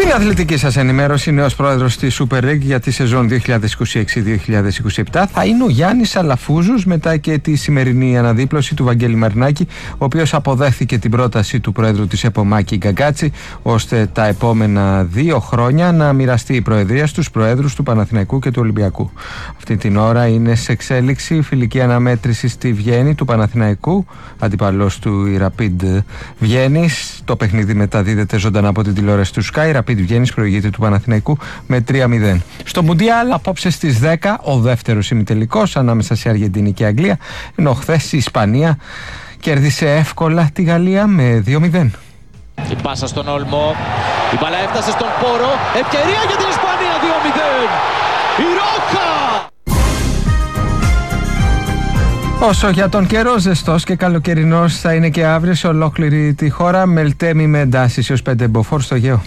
Η αθλητική σας ενημέρωση, νέος πρόεδρος της Super League για τη σεζόν 2026-2027 θα είναι ο Γιάννης Αλαφούζος, μετά και τη σημερινή αναδίπλωση του Βαγγέλη Μαρινάκη, ο οποίος αποδέχθηκε την πρόταση του πρόεδρου της ΕΠΟ Μάκη Γκαγκάτση, ώστε τα επόμενα 2 χρόνια να μοιραστεί η προεδρία στους προέδρους του Παναθηναϊκού και του Ολυμπιακού. Αυτή την ώρα είναι σε εξέλιξη η φιλική αναμέτρηση στη Βιέννη του Παναθηναϊκού, αντιπαλός του η Rapid Βιέννης. Το παιχνίδι μεταδίδεται ζωντανά από την τηλεόραση του Sky. Rapid Βιέννης προηγείται του Παναθηναϊκού με 3-0. Στο Μουντιάλ, απόψε στις 10, ο δεύτερος ημιτελικός ανάμεσα σε Αργεντινή και Αγγλία, ενώ χθες η Ισπανία κέρδισε εύκολα τη Γαλλία με 2-0. Η πάσα στον Όλμο, η μπάλα έφτασε στον Πόρο, ευκαιρία για την Ισπανία, 2-0. Η Ρόχα! Όσο για τον καιρό, ζεστός και καλοκαιρινός θα είναι και αύριο σε ολόκληρη τη χώρα, Μελτέμι με εντάσεις έως 5 μποφόρ στο Αιγαίο.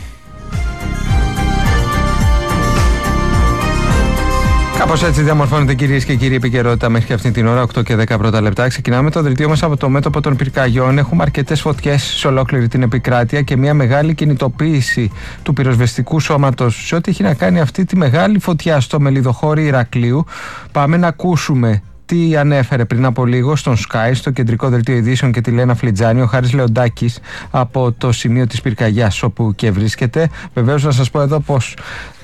Κάπως έτσι διαμορφώνεται, κυρίες και κύριοι, επικαιρότητα μέχρι αυτή την ώρα, 8 και 10 πρώτα λεπτά. Ξεκινάμε το δελτίο μας από το μέτωπο των πυρκαγιών. Έχουμε αρκετές φωτιές σε ολόκληρη την επικράτεια και μια μεγάλη κινητοποίηση του πυροσβεστικού σώματος σε ό,τι έχει να κάνει αυτή τη μεγάλη φωτιά στο Μελιδοχώρι Ηρακλείου. Πάμε να ακούσουμε τι ανέφερε πριν από λίγο στον Sky, στο κεντρικό δελτίο ειδήσεων και τη Λένα Φλιτζάνη, ο Χάρης Λεοντάκης από το σημείο της πυρκαγιάς όπου και βρίσκεται. Βεβαίως να σας πω εδώ πως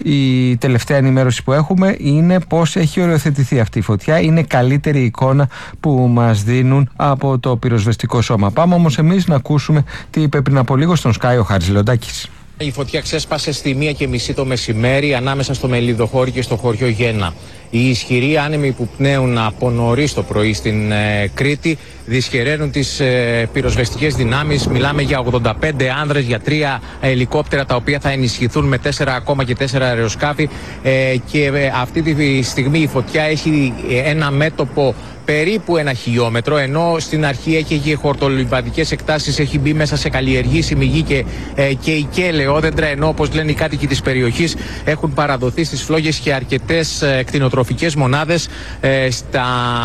η τελευταία ενημέρωση που έχουμε είναι πως έχει οριοθετηθεί αυτή η φωτιά. Είναι καλύτερη εικόνα που μας δίνουν από το πυροσβεστικό σώμα. Πάμε όμως εμείς να ακούσουμε τι είπε πριν από λίγο στον Sky ο Χάρης Λεοντάκης. Η φωτιά ξέσπασε στη 1:30 το μεσημέρι ανάμεσα στο Μελιδοχώρι και στο χωριό Γέννα. Οι ισχυροί άνεμοι που πνέουν από νωρίς το πρωί στην Κρήτη δυσχεραίνουν τις πυροσβεστικές δυνάμεις. Μιλάμε για 85 άνδρες, για 3 ελικόπτερα τα οποία θα ενισχυθούν με 4 ακόμα και 4 αεροσκάφη και αυτή τη στιγμή η φωτιά έχει ένα μέτωπο περίπου 1 χιλιόμετρο, ενώ στην αρχή έχει χορτολιβαδικές εκτάσεις, έχει μπει μέσα σε καλλιεργήσιμη γη και η ελαιόδεντρα, ενώ όπως λένε οι κάτοικοι της περιοχής έχουν παραδοθεί στις φλόγες και αρκετές κτηνοτροφικές μονάδες στα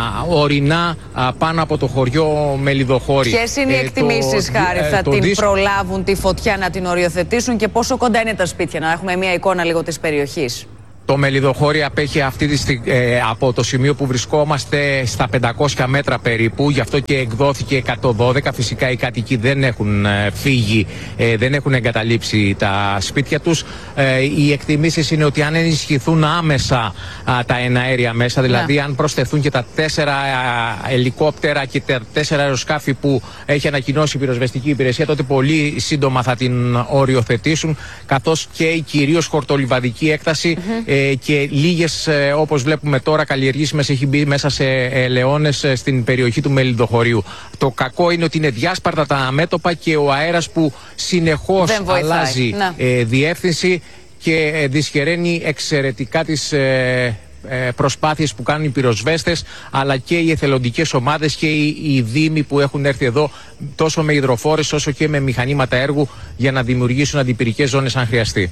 ορεινά πάνω από το χωριό Μελιδοχώρι. Ποιες είναι οι εκτιμήσεις, Χάρη, θα την προλάβουν τη φωτιά να την οριοθετήσουν και πόσο κοντά είναι τα σπίτια, να έχουμε μια εικόνα λίγο της περιοχής? Το Μελιδοχώρι απέχει αυτή τη στιγμή από το σημείο που βρισκόμαστε στα 500 μέτρα περίπου, γι' αυτό και εκδόθηκε 112. Φυσικά οι κάτοικοι δεν έχουν φύγει, δεν έχουν εγκαταλείψει τα σπίτια τους. Οι εκτιμήσεις είναι ότι αν ενισχυθούν άμεσα τα εναέρια μέσα, δηλαδή αν προσθεθούν και τα 4 ελικόπτερα και τα 4 αεροσκάφη που έχει ανακοινώσει η πυροσβεστική υπηρεσία, τότε πολύ σύντομα θα την οριοθετήσουν, καθώς και η κυρίως χορτολιβαδική έκταση και λίγες, όπως βλέπουμε τώρα, καλλιεργήσιμες έχει μπει μέσα σε ελαιώνες στην περιοχή του Μελιδοχωρίου. Το κακό είναι ότι είναι διάσπαρτα τα μέτωπα και ο αέρας που συνεχώς αλλάζει διεύθυνση και δυσχεραίνει εξαιρετικά τις προσπάθειες που κάνουν οι πυροσβέστες, αλλά και οι εθελοντικές ομάδες και οι δήμοι που έχουν έρθει εδώ τόσο με υδροφόρες όσο και με μηχανήματα έργου για να δημιουργήσουν αντιπυρικές ζώνες αν χρειαστεί.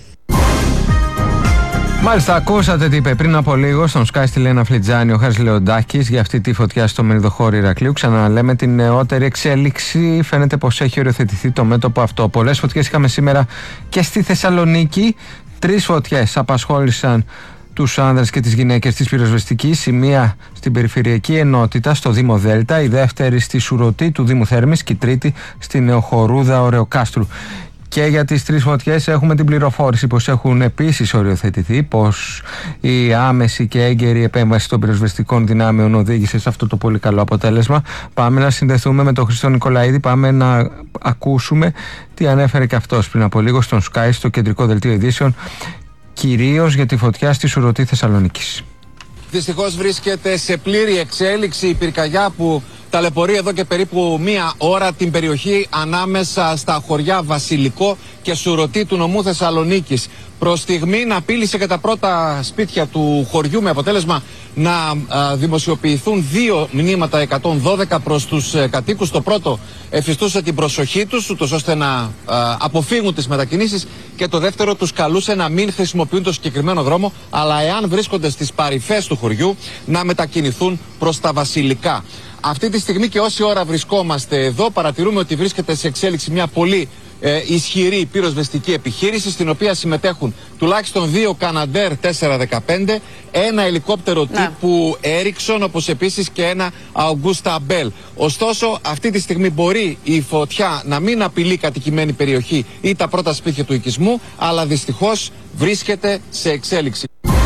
Μάλιστα, ακούσατε τι είπε πριν από λίγο στον Sky στη Λένα Φλιτζάνη ο Χάρης Λεοντάκης για αυτή τη φωτιά στο Μελιδοχώρι Ηρακλείου. Ξαναλέμε την νεότερη εξέλιξη. Φαίνεται πως έχει οριοθετηθεί το μέτωπο αυτό. Πολλές φωτιές είχαμε σήμερα και στη Θεσσαλονίκη. 3 φωτιές απασχόλησαν τους άνδρες και τις γυναίκες της πυροσβεστικής. Η μία στην περιφερειακή ενότητα στο Δήμο Δέλτα, η δεύτερη στη Σουρωτή του Δήμου Θέρμης και η τρίτη στη Νεοχορούδα Ωρεοκάστρου. Και για τις 3 φωτιές έχουμε την πληροφόρηση πως έχουν επίσης οριοθετηθεί, πως η άμεση και έγκαιρη επέμβαση των πυροσβεστικών δυνάμεων οδήγησε σε αυτό το πολύ καλό αποτέλεσμα. Πάμε να συνδεθούμε με τον Χριστό Νικολαίδη, πάμε να ακούσουμε τι ανέφερε και αυτός πριν από λίγο στον Sky, στο κεντρικό δελτίο ειδήσεων, κυρίως για τη φωτιά στη Σουρωτή Θεσσαλονίκης. Δυστυχώς βρίσκεται σε πλήρη εξέλιξη η πυρκαγιά που ταλαιπωρεί εδώ και περίπου 1 ώρα την περιοχή ανάμεσα στα χωριά Βασιλικό και Σουρωτή του νομού Θεσσαλονίκης. Προς στιγμήν απείλησε και τα πρώτα σπίτια του χωριού, με αποτέλεσμα να δημοσιοποιηθούν 2 μηνύματα 112 προς τους κατοίκους. Το πρώτο εφιστούσε την προσοχή τους, ούτως ώστε να αποφύγουν τις μετακινήσεις, και το δεύτερο τους καλούσε να μην χρησιμοποιούν το συγκεκριμένο δρόμο, αλλά εάν βρίσκονται στις παρυφές του χωριού να μετακινηθούν προς τα Βασιλικά. Αυτή τη στιγμή και όση ώρα βρισκόμαστε εδώ, παρατηρούμε ότι βρίσκεται σε εξέλιξη μια πολύ ισχυρή πυροσβεστική επιχείρηση, στην οποία συμμετέχουν τουλάχιστον 2 Καναντέρ 415, ένα ελικόπτερο τύπου Ericsson, όπως επίσης και ένα Augusta Bell. Ωστόσο, αυτή τη στιγμή μπορεί η φωτιά να μην απειλεί κατοικημένη περιοχή ή τα πρώτα σπίτια του οικισμού, αλλά δυστυχώς βρίσκεται σε εξέλιξη.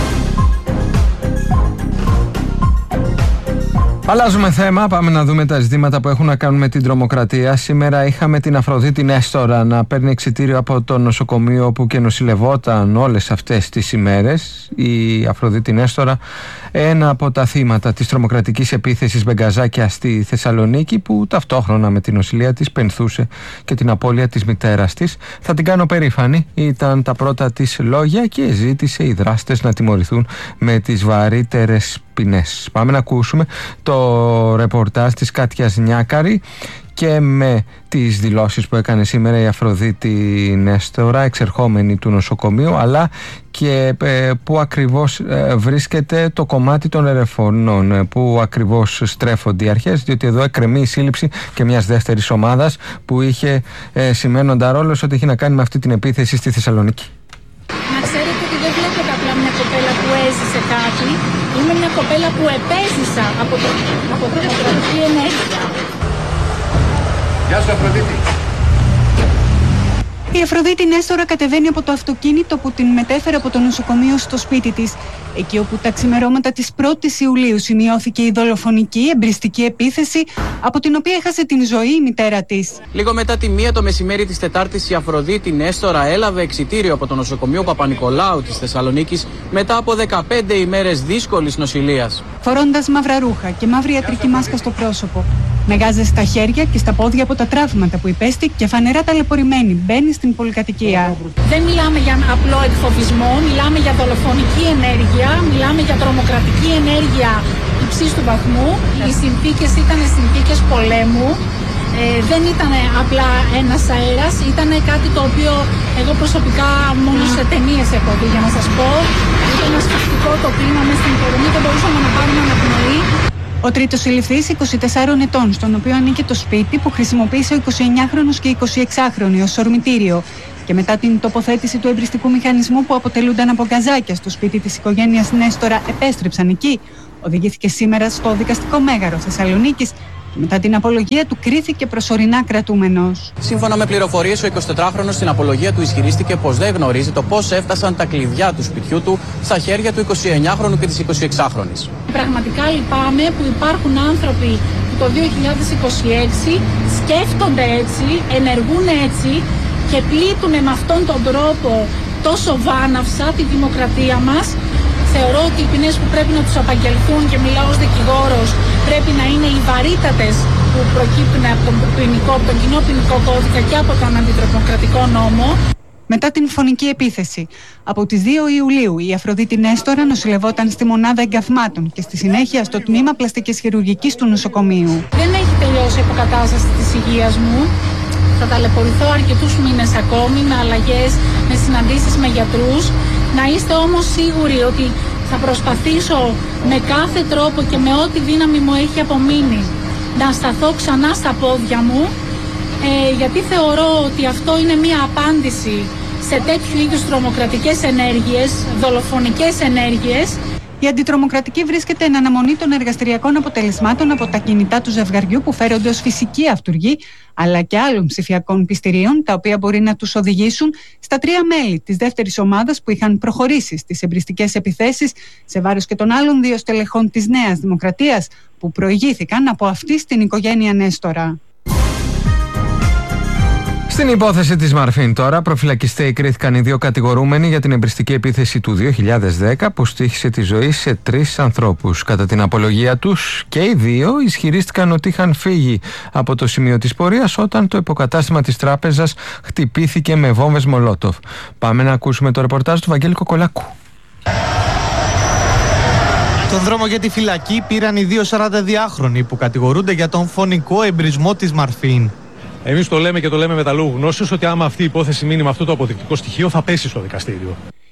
Αλλάζουμε θέμα, πάμε να δούμε τα ζητήματα που έχουν να κάνουν με την τρομοκρατία. Σήμερα είχαμε την Αφροδίτη Νέστορα να παίρνει εξιτήριο από το νοσοκομείο όπου και νοσηλευόταν όλες αυτές τις ημέρες. Η Αφροδίτη Νέστορα, ένα από τα θύματα της τρομοκρατικής επίθεσης Μπεγκαζάκια στη Θεσσαλονίκη, που ταυτόχρονα με την νοσηλεία της πενθούσε και την απώλεια της μητέρας της. Θα την κάνω περήφανη, ήταν τα πρώτα της λόγια, και ζήτησε οι δράστες να τιμωρηθούν με τις βαρύτερες ποινές. Πάμε να ακούσουμε το ρεπορτάζ της Κάτιας Νιάκαρη και με τις δηλώσεις που έκανε σήμερα η Αφροδίτη Νέστορα, εξερχόμενη του νοσοκομείου, αλλά και που ακριβώς βρίσκεται το κομμάτι των ερεφωνών, που ακριβώς στρέφονται οι αρχές, διότι εδώ εκκρεμεί η σύλληψη και μιας δεύτερης ομάδας που είχε σημαίνοντα ρόλος ότι έχει να κάνει με αυτή την επίθεση στη Θεσσαλονίκη. Να ξέρετε ότι δεν βλέπετε απλά μια κοπέλα που έζησε κάτι, είμαι μια κοπέλα που επέζησα από τρομοκρατική ενέργεια. Γεια σου, Αφροδίτη. Η Αφροδίτη Νέστορα κατεβαίνει από το αυτοκίνητο που την μετέφερε από το νοσοκομείο στο σπίτι της, εκεί όπου τα ξημερώματα της 1ης Ιουλίου σημειώθηκε η δολοφονική εμπριστική επίθεση, από την οποία έχασε την ζωή η μητέρα της. Λίγο μετά τη 1 το μεσημέρι της Τετάρτης, η Αφροδίτη Νέστορα έλαβε εξιτήριο από το νοσοκομείο Παπα-Νικολάου της Θεσσαλονίκης μετά από 15 ημέρες δύσκολης νοσηλείας. Φορώντας μαύρα ρούχα και μαύρη ιατρική μάσκα στο πρόσωπο, με γάζες στα χέρια και στα πόδια από τα τραύματα που υπέστη και φανερά ταλαιπωρημένη, μπαίνει στην πολυκατοικία. Δεν μιλάμε για απλό εκφοβισμό, μιλάμε για δολοφονική ενέργεια, μιλάμε για τρομοκρατική ενέργεια υψής του βαθμού. Οι συνθήκες ήταν συνθήκες πολέμου. Δεν ήταν απλά ένας αέρας, ήταν κάτι το οποίο εγώ προσωπικά μόνο σε ταινίες έχω δει, για να σας πω. Ήταν ένα σφιχτικό το κλίμα μέσα στην υποδομή, δεν μπορούσαμε να πάρουμε αναπνοή. Ο τρίτος συλληφθής, 24 ετών, στον οποίο ανήκε το σπίτι που χρησιμοποίησε ο 29χρονος και 26χρονοι ως ορμητήριο, και μετά την τοποθέτηση του εμπριστικού μηχανισμού που αποτελούνταν από γκαζάκια στο σπίτι της οικογένειας Νέστορα, επέστρεψαν εκεί, οδηγήθηκε σήμερα στο δικαστικό μέγαρο Θεσσαλονίκης και μετά την απολογία του κρίθηκε προσωρινά κρατούμενος. Σύμφωνα με πληροφορίες, ο 24χρονος στην απολογία του ισχυρίστηκε πως δεν γνωρίζει το πώς έφτασαν τα κλειδιά του σπιτιού του στα χέρια του 29χρονου και της 26χρονης. Πραγματικά λυπάμαι που υπάρχουν άνθρωποι που το 2026 σκέφτονται έτσι, ενεργούν έτσι και πλήττουν με αυτόν τον τρόπο τόσο βάναυσα τη δημοκρατία μας. Θεωρώ ότι οι ποινές που πρέπει να τους απαγγελθούν, και μιλάω ως δικηγόρος, πρέπει να είναι οι βαρύτατες που προκύπτουν από τον κοινό ποινικό κώδικα και από τον αντιτρομοκρατικό νόμο. Μετά την φωνική επίθεση, από τις 2 Ιουλίου η Αφροδίτη Νέστορα νοσηλευόταν στη μονάδα εγκαθμάτων και στη συνέχεια στο τμήμα πλαστικής χειρουργικής του νοσοκομείου. Δεν έχει τελειώσει η αποκατάσταση της υγείας μου. Θα ταλαιπωρηθώ αρκετούς μήνες ακόμη με αλλαγές, με συναντήσεις με γιατρούς. Να είστε όμως σίγουροι ότι θα προσπαθήσω με κάθε τρόπο και με ό,τι δύναμη μου έχει απομείνει να σταθώ ξανά στα πόδια μου, γιατί θεωρώ ότι αυτό είναι μία απάντηση σε τέτοιου είδους τρομοκρατικές ενέργειες, δολοφονικές ενέργειες. Η αντιτρομοκρατική βρίσκεται εν αναμονή των εργαστηριακών αποτελεσμάτων από τα κινητά του ζευγαριού που φέρονται ως φυσική αυτουργοί, αλλά και άλλων ψηφιακών πιστηρίων, τα οποία μπορεί να τους οδηγήσουν στα 3 μέλη της δεύτερης ομάδας που είχαν προχωρήσει στις εμπριστικές επιθέσεις σε βάρος και των άλλων 2 στελεχών της Νέας Δημοκρατίας που προηγήθηκαν από αυτή στην οικογένεια Νέστορα. Στην υπόθεση της Μαρφίν τώρα, προφυλακιστέοι κρίθηκαν οι 2 κατηγορούμενοι για την εμπριστική επίθεση του 2010 που στοίχησε τη ζωή σε 3 ανθρώπους. Κατά την απολογία τους, και οι 2 ισχυρίστηκαν ότι είχαν φύγει από το σημείο της πορείας όταν το υποκατάστημα της τράπεζας χτυπήθηκε με βόμβες Μολότοφ. Πάμε να ακούσουμε το ρεπορτάζ του Βαγγέλη Κοκολάκου. Τον δρόμο για τη φυλακή πήραν οι 2 42χρονοι που κατηγορούνται για τον φωνικό εμπρισμό της Μαρφίν. Εμείς το λέμε και το λέμε με τα λόγου γνώσεως ότι άμα αυτή η υπόθεση μείνει με αυτό το αποδεικτικό στοιχείο θα πέσει στο δικαστήριο.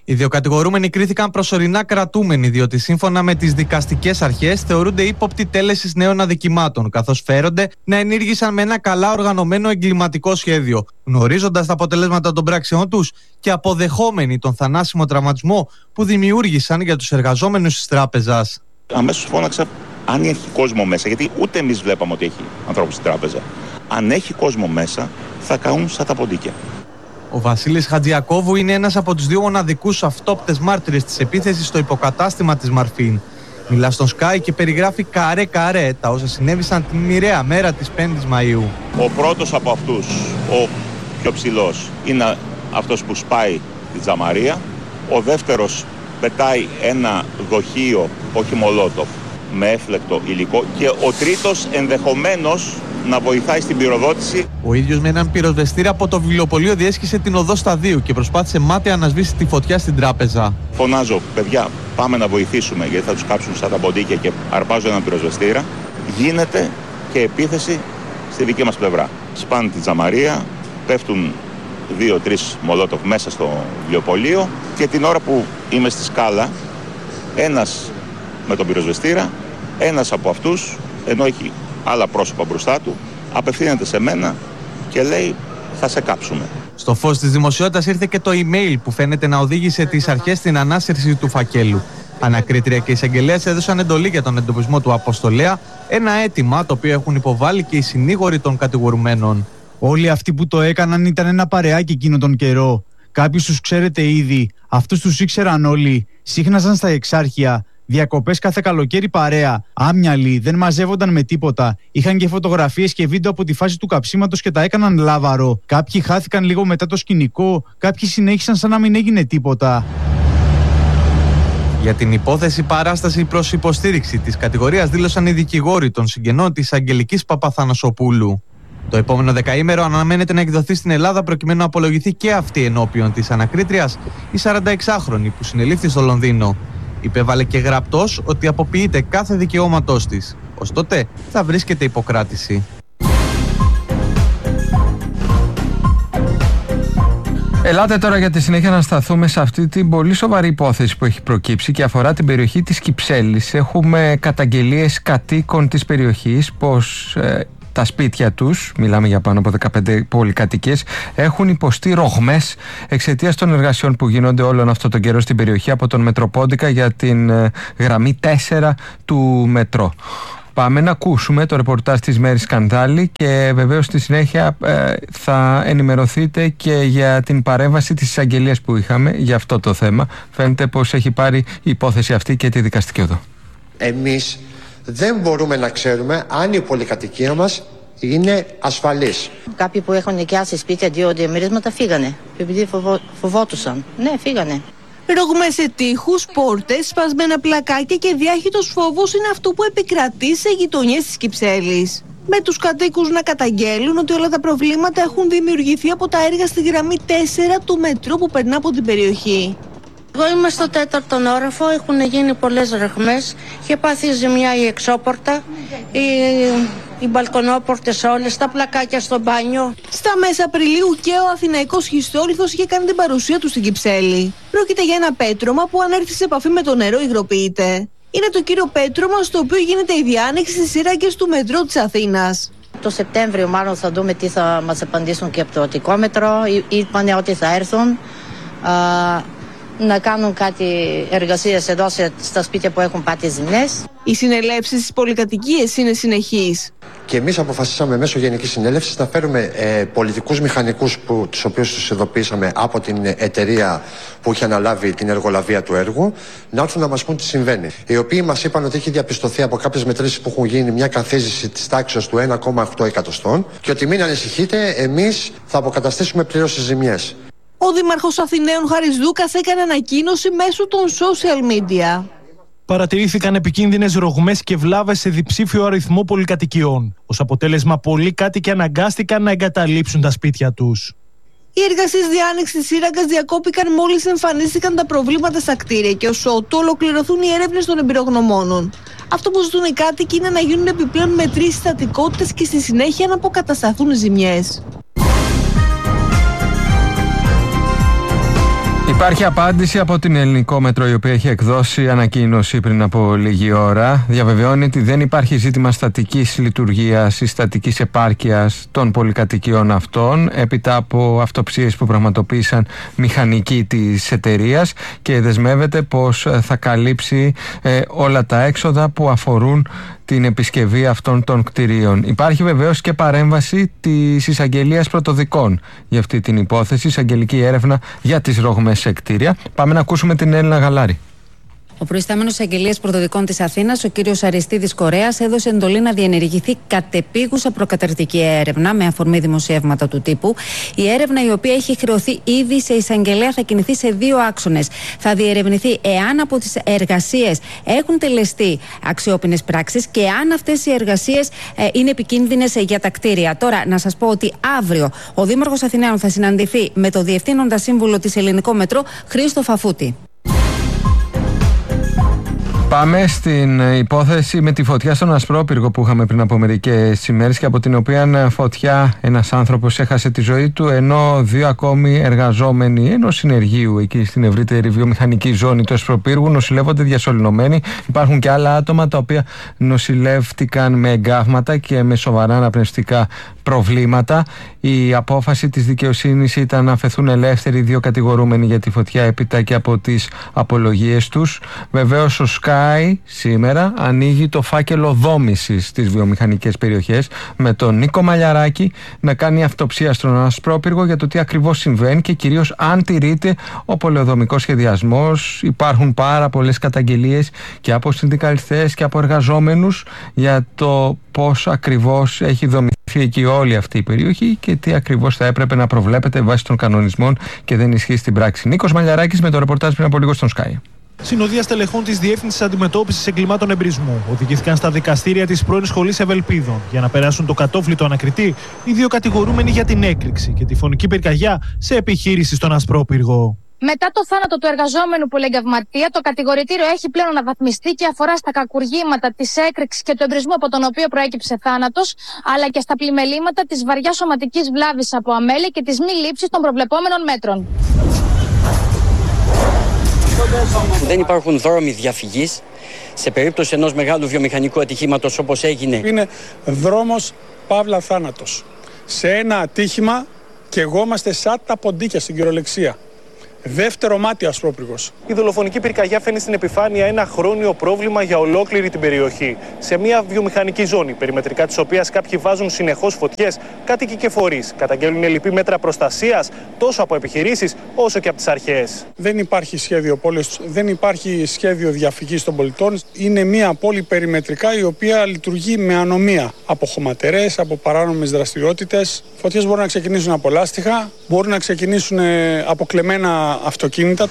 Οι δύο κατηγορούμενοι κρίθηκαν προσωρινά κρατούμενοι, διότι σύμφωνα με τις δικαστικές αρχές θεωρούνται ύποπτοι τέλεσης νέων αδικημάτων, καθώς φέρονται να ενήργησαν με ένα καλά οργανωμένο εγκληματικό σχέδιο, γνωρίζοντας τα αποτελέσματα των πράξεών τους και αποδεχόμενοι τον θανάσιμο τραυματισμό που δημιούργησαν για τους εργαζόμενους της τράπεζας. Αμέσως φώναξα αν έχει κόσμο μέσα, γιατί ούτε εμείς βλέπαμε ότι έχει ανθρώπους στην τράπεζα. Αν έχει κόσμο μέσα, θα καούν σαν τα ποντίκια. Ο Βασίλης Χατζιακόβου είναι ένας από τους δύο μοναδικούς αυτόπτες μάρτυρες της επίθεσης στο υποκατάστημα της Μαρφίν. Μιλά στον Sky και περιγράφει καρέ-καρέ τα όσα συνέβησαν την μοιραία μέρα της 5ης Μαΐου. Ο πρώτος από αυτούς, ο πιο ψηλός, είναι αυτός που σπάει τη τζαμαρία. Ο δεύτερος πετάει ένα δοχείο, όχι μολότοφ, με έφλεκτο υλικό. Και ο τρίτος ενδεχομένως να βοηθάει στην πυροδότηση. Ο ίδιος με έναν πυροσβεστήρα από το βιβλιοπωλείο διέσχισε την οδό Σταδίου και προσπάθησε μάταια να σβήσει τη φωτιά στην τράπεζα. Φωνάζω, παιδιά, πάμε να βοηθήσουμε γιατί θα τους κάψουν σαν τα ποντίκια, και αρπάζω έναν πυροσβεστήρα. Γίνεται και επίθεση στη δική μας πλευρά. Σπάνε τη τζαμαρία, πέφτουν 2-3 μολότοφ μέσα στο βιβλιοπωλείο και την ώρα που είμαι στη σκάλα, ένας με τον πυροσβεστήρα, ένας από αυτούς, ενώ έχει άλλα πρόσωπα μπροστά του, απευθύνεται σε μένα και λέει θα σε κάψουμε. Στο φως της δημοσιότητας ήρθε και το email που φαίνεται να οδήγησε τις αρχές στην ανάσυρση του φακέλου. Ανακρίτρια και εισαγγελέας έδωσαν εντολή για τον εντοπισμό του αποστολέα, ένα αίτημα το οποίο έχουν υποβάλει και οι συνήγοροι των κατηγορουμένων. Όλοι αυτοί που το έκαναν ήταν ένα παρεάκι εκείνο τον καιρό. Κάποιους τους ξέρετε ήδη, αυτούς τους ήξεραν όλοι, σύχναζαν στα εξάρχεια. Διακοπές κάθε καλοκαίρι παρέα. Άμυαλοι, δεν μαζεύονταν με τίποτα. Είχαν και φωτογραφίες και βίντεο από τη φάση του καψίματος και τα έκαναν λάβαρο. Κάποιοι χάθηκαν λίγο μετά το σκηνικό, κάποιοι συνέχισαν σαν να μην έγινε τίποτα. Για την υπόθεση παράσταση προς υποστήριξη της κατηγορίας δήλωσαν οι δικηγόροι των συγγενών της Αγγελικής Παπαθανασοπούλου. Το επόμενο δεκαήμερο αναμένεται να εκδοθεί στην Ελλάδα προκειμένου να απολογηθεί και αυτή ενώπιον της ανακρίτριας η 46χρονη που συνελήφθη στο Λονδίνο. Υπέβαλε και γραπτός ότι αποποιείται κάθε δικαιώματός της. Ως τότε θα βρίσκεται υποκράτηση. Ελάτε τώρα για τη συνέχεια να σταθούμε σε αυτή την πολύ σοβαρή υπόθεση που έχει προκύψει και αφορά την περιοχή της Κυψέλης. Έχουμε καταγγελίες κατοίκων της περιοχής πως τα σπίτια τους, μιλάμε για πάνω από 15 πολυκατοικίες, έχουν υποστεί ρογμές εξαιτίας των εργασιών που γίνονται όλον αυτό τον καιρό στην περιοχή από τον Μετροπόντικα για την γραμμή 4 του μετρό. Πάμε να ακούσουμε το ρεπορτάζ της Μέρης Σκανδάλη και βεβαίως στη συνέχεια θα ενημερωθείτε και για την παρέμβαση της εισαγγελίας που είχαμε για αυτό το θέμα. Φαίνεται πως έχει πάρει η υπόθεση αυτή και τη δικαστική οδό. Εμείς δεν μπορούμε να ξέρουμε αν η πολυκατοικία μας είναι ασφαλής. Κάποιοι που έχουν νοικιάσει σπίτια 2 διαμερίσματα φύγανε, επειδή φοβόντουσαν. Ναι, φύγανε. Ρογμές σε τοίχους, πόρτες, σπασμένα πλακάκια και διάχυτος φόβος είναι αυτό που επικρατεί σε γειτονιές της Κυψέλης. Με τους κατοίκους να καταγγέλουν ότι όλα τα προβλήματα έχουν δημιουργηθεί από τα έργα στη γραμμή 4 του μετρό που περνά από την περιοχή. Εγώ είμαι στο 4ο όροφο, έχουν γίνει πολλές ρογμές, είχε πάθει ζημιά η εξώπορτα, οι μπαλκονόπορτες όλες, τα πλακάκια στο μπάνιο. Στα μέσα Απριλίου και ο Αθηναϊκός Χιστόλιθος είχε κάνει την παρουσία του στην Κυψέλη. Πρόκειται για ένα πέτρωμα που αν έρθει σε επαφή με το νερό υγροποιείται. Είναι το κύριο πέτρωμα στο οποίο γίνεται η διάνοιξη στις σύραγγες του μετρό της Αθήνας. Το Σεπτέμβριο μάλλον θα δούμε τι θα μας απαντήσουν και από το Αττικό μετρό. Είπανε ότι θα έρθουν να κάνουν κάτι εργασίες εδώ στα σπίτια που έχουν πάθει ζημιές. Οι συνελεύσεις στις πολυκατοικίες είναι συνεχείς. Και εμείς αποφασίσαμε μέσω Γενικής Συνέλευσης να φέρουμε πολιτικούς μηχανικούς, τους οποίους τους ειδοποιήσαμε από την εταιρεία που είχε αναλάβει την εργολαβία του έργου, να έρθουν να μας πούν τι συμβαίνει. Οι οποίοι μας είπαν ότι έχει διαπιστωθεί από κάποιες μετρήσεις που έχουν γίνει μια καθίζηση της τάξης του 1,8 εκατοστών και ότι μην ανησυχείτε, εμείς θα αποκαταστήσουμε πλήρως τις ζημιές. Ο Δήμαρχος Αθηναίων Χάρης Δούκας έκανε ανακοίνωση μέσω των social media. Παρατηρήθηκαν επικίνδυνες ρογμές και βλάβες σε διψήφιο αριθμό πολυκατοικιών. Ως αποτέλεσμα, πολλοί κάτοικοι αναγκάστηκαν να εγκαταλείψουν τα σπίτια τους. Οι εργασίες διάνοιξης της σύραγγας διακόπηκαν μόλις εμφανίστηκαν τα προβλήματα στα κτίρια και ως ότου ολοκληρωθούν οι έρευνες των εμπειρογνωμόνων. Αυτό που ζητούν οι κάτοικοι είναι να γίνουν επιπλέον μετρήσεις στατικότητας και στη συνέχεια να αποκατασταθούν οι ζημιές. Υπάρχει απάντηση από την Ελληνικό Μέτρο, η οποία έχει εκδώσει ανακοίνωση πριν από λίγη ώρα. Διαβεβαιώνει ότι δεν υπάρχει ζήτημα στατικής λειτουργίας ή στατικής επάρκειας των πολυκατοικιών αυτών, έπειτα από αυτοψίες που πραγματοποίησαν μηχανικοί της εταιρείας, και δεσμεύεται πως θα καλύψει όλα τα έξοδα που αφορούν την επισκευή αυτών των κτηρίων. Υπάρχει βεβαίως και παρέμβαση της Εισαγγελίας Πρωτοδικών για αυτή την υπόθεση, εισαγγελική έρευνα για τις ρογμές σε κτίρια. Πάμε να ακούσουμε την Έλληνα Γαλάρη. Ο προϊστάμενος Εισαγγελίας Πρωτοδικών της Αθήνας, ο κύριος Αριστίδης Κορέας, έδωσε εντολή να διενεργηθεί κατεπίγουσα προκαταρκτική έρευνα με αφορμή δημοσιεύματα του τύπου. Η έρευνα, η οποία έχει χρεωθεί ήδη σε εισαγγελέα, θα κινηθεί σε δύο άξονες. Θα διερευνηθεί εάν από τις εργασίες έχουν τελεστεί αξιόπινες πράξεις και αν αυτές οι εργασίες είναι επικίνδυνες για τα κτίρια. Τώρα, να σας πω ότι αύριο ο Δήμαρχος Αθηναίων θα συναντηθεί με το Διευθύνοντα Σύμβουλο της Ελληνικό Μετρό, Χρήστο Φαφούτη. Πάμε στην υπόθεση με τη φωτιά στον Ασπρόπυργο που είχαμε πριν από μερικές ημέρες και από την οποία φωτιά ένας άνθρωπος έχασε τη ζωή του, ενώ δύο ακόμη εργαζόμενοι ενός συνεργείου εκεί στην ευρύτερη βιομηχανική ζώνη του Ασπροπύργου νοσηλεύονται διασωληνωμένοι. Υπάρχουν και άλλα άτομα τα οποία νοσηλεύτηκαν με εγκάβματα και με σοβαρά αναπνευστικά προβλήματα. Η απόφαση της δικαιοσύνης ήταν να αφαιθούν ελεύθεροι δύο κατηγορούμενοι για τη φωτιά έπειτα και από τις απολογίες τους. Βεβαίως ο Sky σήμερα ανοίγει το φάκελο δόμησης στις βιομηχανικές περιοχές με τον Νίκο Μαλιαράκη να κάνει αυτοψία στον Ασπρόπυργο για το τι ακριβώς συμβαίνει και κυρίως αν τηρείται ο πολεοδομικός σχεδιασμός. Υπάρχουν πάρα πολλές καταγγελίες και από συνδικαλιστές και από εργαζόμενους για το πώς ακριβώς έχει δομηθεί εκεί όλη αυτή η περιοχή και τι ακριβώς θα έπρεπε να προβλέπεται βάσει των κανονισμών και δεν ισχύει στην πράξη. Νίκος Μαλιαράκης με το ρεπορτάζ πριν από λίγο στον Sky. Συνοδεία στελεχών της Διεύθυνσης Αντιμετώπισης Εγκλημάτων Εμπρισμού οδηγήθηκαν στα δικαστήρια της πρώην Σχολής Ευελπίδων για να περάσουν το κατόφλιτο ανακριτή οι δύο κατηγορούμενοι για την έκρηξη και τη φωνική πυρκαγιά σε επιχείρηση στον Ασπρόπυργο. Μετά το θάνατο του εργαζόμενου πολυεγκαυματία, το κατηγορητήριο έχει πλέον αναβαθμιστεί και αφορά στα κακουργήματα της έκρηξης και του εμπρισμού από τον οποίο προέκυψε θάνατος, αλλά και στα πλημελήματα της βαριάς σωματικής βλάβης από αμέλεια και της μη λήψης των προβλεπόμενων μέτρων. Δεν υπάρχουν δρόμοι διαφυγής σε περίπτωση ενός μεγάλου βιομηχανικού ατυχήματος όπως έγινε. Είναι δρόμος παύλα θάνατος. Σε ένα ατύχημα καιγόμαστε σαν τα ποντίκια στην κυριολεξία. Δεύτερο μάτι Ασπρόπυργος. Η δολοφονική πυρκαγιά φέρνει στην επιφάνεια ένα χρόνιο πρόβλημα για ολόκληρη την περιοχή. Σε μια βιομηχανική ζώνη, περιμετρικά της οποίας κάποιοι βάζουν συνεχώς φωτιές, κάτοικοι και φορείς καταγγέλνουν λυπή μέτρα προστασίας τόσο από επιχειρήσεις όσο και από τις αρχές. Δεν υπάρχει σχέδιο πόλης, δεν υπάρχει σχέδιο διαφυγής των πολιτών. Είναι μια πόλη περιμετρικά η οποία λειτουργεί με ανομία. Από χωματερές, από παράνομες δραστηριότητες. Φωτιές μπορούν να ξεκινήσουν από λάστιχα, μπορούν να ξεκινήσουν από κλεμμένα αυτοκίνητα.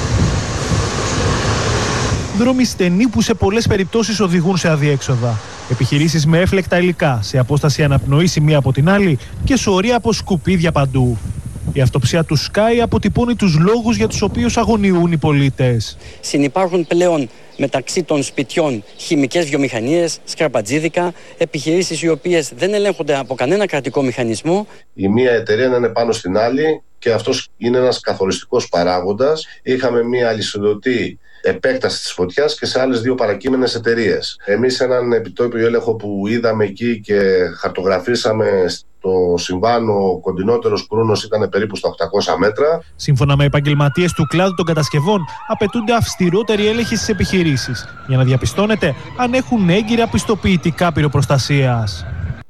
Δρόμοι στενοί που σε πολλές περιπτώσεις οδηγούν σε αδιέξοδα. Επιχειρήσεις με έφλεκτα υλικά σε απόσταση αναπνοής η μία από την άλλη και σωρία από σκουπίδια παντού. Η αυτοψία του Sky αποτυπώνει τους λόγους για τους οποίους αγωνιούν οι πολίτες. Συνυπάρχουν πλέον μεταξύ των σπιτιών χημικές βιομηχανίες, σκραπατζίδικα, επιχειρήσεις οι οποίες δεν ελέγχονται από κανένα κρατικό μηχανισμό. Η μία εταιρεία να είναι πάνω στην άλλη και αυτός είναι ένας καθοριστικός παράγοντας. Είχαμε μία αλυσιδωτή επέκταση της φωτιάς και σε άλλες δύο παρακείμενες εταιρείες. Εμείς έναν επιτόπιο έλεγχο που είδαμε εκεί και χαρτογραφήσαμε το συμβάν, ο κοντινότερος κρούνος ήταν περίπου στα 800 μέτρα. Σύμφωνα με επαγγελματίες του κλάδου των κατασκευών, απαιτούνται αυστηρότεροι έλεγχοι στις επιχειρήσεις για να διαπιστώνεται αν έχουν έγκυρα πιστοποιητικά πυροπροστασίας.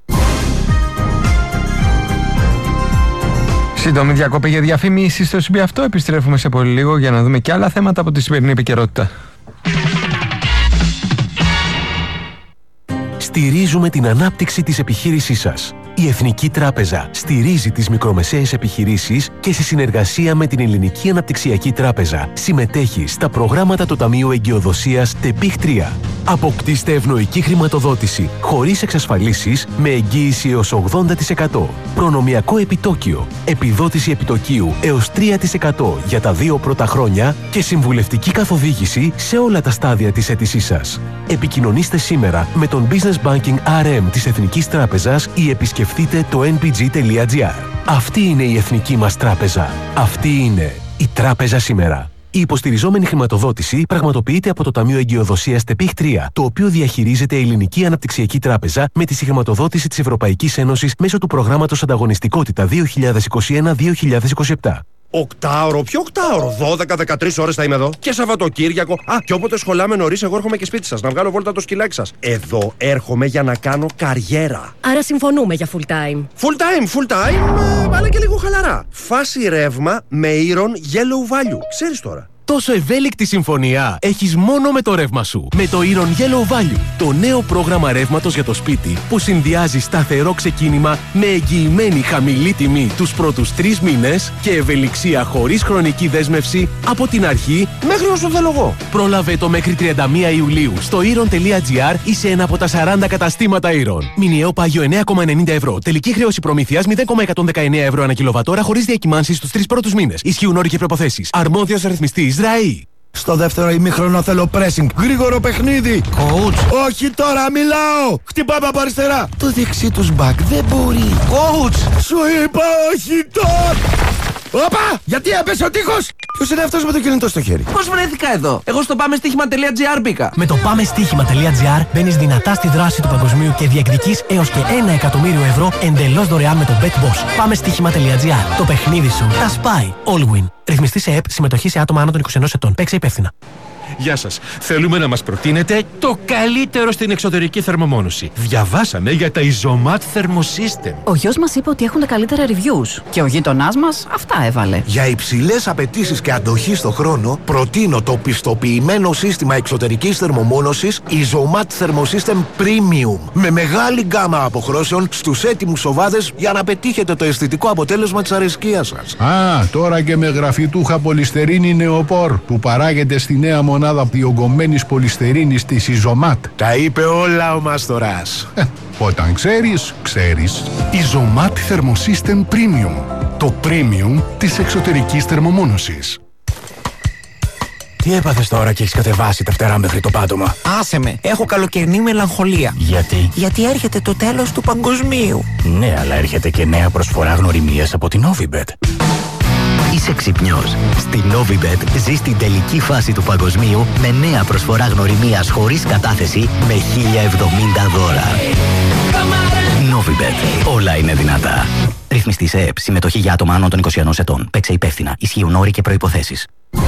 Σύντομη διακοπή για διαφήμιση στο σημείο αυτό. Επιστρέφουμε σε πολύ λίγο για να δούμε και άλλα θέματα από τη σημερινή επικαιρότητα. Στηρίζουμε την ανάπτυξη της επιχείρησής σας. Η Εθνική Τράπεζα στηρίζει τις μικρομεσαίες επιχειρήσεις και σε συνεργασία με την Ελληνική Αναπτυξιακή Τράπεζα συμμετέχει στα προγράμματα του Ταμείου Εγκυοδοσίας ΤΕΠΙΧ 3. Αποκτήστε ευνοϊκή χρηματοδότηση χωρίς εξασφαλίσεις με εγγύηση έως 80%. Προνομιακό επιτόκιο, επιδότηση επιτοκίου έως 3% για τα 2 πρώτα χρόνια και συμβουλευτική καθοδήγηση σε όλα τα στάδια της αίτησής σας. Επικοινωνήστε σήμερα με τον Business Banking RM της Εθνικής Τράπεζας ή επισκεφτείτε το npg.gr. Αυτή είναι η Εθνική μας Τράπεζα. Αυτή είναι Η Τράπεζα Σήμερα. Η υποστηριζόμενη χρηματοδότηση πραγματοποιείται από το Ταμείο Εγκυοδοσίας ΤΕΠΙΧ 3, το οποίο διαχειρίζεται η Ελληνική Αναπτυξιακή Τράπεζα με τη συγχρηματοδότηση της Ευρωπαϊκής Ένωσης μέσω του προγράμματος Ανταγωνιστικότητα 2021-2027. Οκτάωρο, ποιο οκτάωρο? 12-13 ώρες θα είμαι εδώ. Και Σαββατοκύριακο. Και όποτε σχολάμε νωρίς, εγώ έρχομαι και σπίτι σας να βγάλω βόλτα το σκυλάκι σας. Εδώ έρχομαι για να κάνω καριέρα. Άρα συμφωνούμε για full time. Full time, αλλά και λίγο χαλαρά. Φάση ρεύμα με Iron Yellow Value. Ξέρεις τώρα. Τόσο ευέλικτη συμφωνία έχεις μόνο με το ρεύμα σου. Με το Iron Yellow Value, το νέο πρόγραμμα ρεύματος για το σπίτι που συνδυάζει σταθερό ξεκίνημα με εγγυημένη χαμηλή τιμή τους πρώτους 3 μήνες και ευελιξία χωρίς χρονική δέσμευση από την αρχή μέχρι όσο θέλω εγώ. Πρόλαβε το μέχρι 31 Ιουλίου στο iron.gr ή σε ένα από τα 40 καταστήματα Iron. Μηνιαίο πάγιο 9,90 ευρώ. Τελική χρέωση προμήθειας 0,119 ευρώ ανά κιλοβατόρα χωρίς διακυμάνσεις στους 3 πρώτους μήνες. Ισχύουν όροι και προϋποθέσεις. Αρμόδιος ρυθμιστής ΡΑΗ. Στο δεύτερο ημίχρονο θέλω pressing. Γρήγορο παιχνίδι. Coach. Όχι τώρα, μιλάω. Χτυπάμε από αριστερά. Το δεξί τους μπακ δεν μπορεί. Coach. Σου είπα όχι τώρα. Όπα! Γιατί έπεσε ο τείχος! Ποιος είναι αυτός με το κινητό στο χέρι? Πώς βρέθηκα εδώ? Εγώ στο πάμεστοίχημα.gr μπήκα. Με το πάμεστοίχημα.gr μπαίνεις δυνατά στη δράση του παγκοσμίου και διεκδικείς έως και 1 εκατομμύριο ευρώ εντελώς δωρεάν με το BetBoss. Πάμεστοίχημα.gr. Το παιχνίδι σου τα σπάει. All win. Ρυθμιστή σε ΕΠ, συμμετοχή σε άτομα άνω των 21 ετών. Παίξε υπεύθυνα. Γεια σας. Θέλουμε να μας προτείνετε το καλύτερο στην εξωτερική θερμομόνωση. Διαβάσαμε για τα Isomat Thermosystem. Ο γιος μας είπε ότι έχουν τα καλύτερα reviews. Και ο γείτονάς μας αυτά έβαλε. Για υψηλές απαιτήσεις και αντοχή στο χρόνο, προτείνω το πιστοποιημένο σύστημα εξωτερικής θερμομόνωσης Isomat Thermosystem Premium. Με μεγάλη γκάμα αποχρώσεων στους έτοιμους σοβάδες για να πετύχετε το αισθητικό αποτέλεσμα της αρεσκίας σας. Τώρα και με γραφιτούχα πολυστερίνη νεοπόρ που παράγεται στη νέα μονάδα διογκωμένης πολυστερίνης της Isomat. Τα είπε όλα ο Μάστορας. Όταν ξέρεις, ξέρεις. Isomat Thermosystem Premium. Το premium της εξωτερικής θερμομόνωσης. Τι έπαθες τώρα και έχεις κατεβάσει τα φτερά μέχρι το πάτωμα? Άσε με, έχω καλοκαιρινή μελαγχολία. Γιατί? Γιατί έρχεται το τέλος του παγκοσμίου. Ναι, αλλά έρχεται και νέα προσφορά γνωριμίας από την Novibet. Είσαι ξυπνιός. Στη Novibet ζεις την τελική φάση του παγκοσμίου με νέα προσφορά γνωριμίας χωρίς κατάθεση με 1070 δώρα. Novibet. Όλα είναι δυνατά. Ρυθμιστή σε ΕΠ. Συμμετοχή για άτομα άνω των 21 ετών. Παίξε υπεύθυνα. Ισχύουν όροι και προϋποθέσεις.